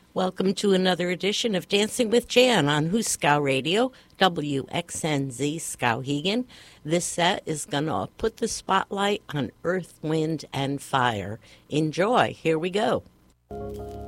Welcome to another edition of Dancing with Jan on Huskow Radio, WXNZ Skowhegan. This set is going to put the spotlight on Earth, Wind, and Fire. Enjoy. Here we go.